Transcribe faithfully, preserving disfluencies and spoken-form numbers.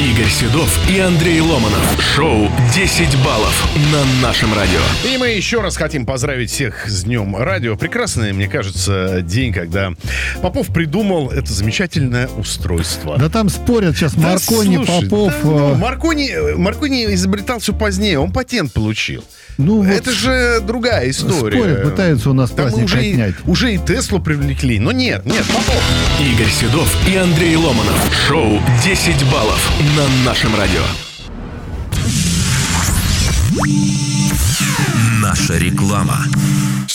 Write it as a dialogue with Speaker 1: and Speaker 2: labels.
Speaker 1: Игорь Седов и Андрей Ломанов. Шоу десять баллов на нашем радио.
Speaker 2: И мы еще раз хотим поздравить всех с Днем радио. Прекрасный, мне кажется, день, когда Попов придумал это замечательное устройство.
Speaker 3: Да там спорят сейчас
Speaker 2: Да,
Speaker 3: Маркони,
Speaker 2: слушай,
Speaker 3: Попов.
Speaker 2: да, ну,
Speaker 3: э,
Speaker 2: Маркони, Маркони изобретал все позднее, он патент получил.
Speaker 3: Ну,
Speaker 2: Это
Speaker 3: вот
Speaker 2: же другая история.
Speaker 3: спорят, пытаются у нас
Speaker 2: Там
Speaker 3: праздник
Speaker 2: уже, и-
Speaker 3: отнять.
Speaker 2: уже и Теслу привлекли. Но нет, нет, Попов.
Speaker 1: Игорь Седов и Андрей Ломанов. Шоу десять баллов на нашем радио.
Speaker 4: Наша реклама.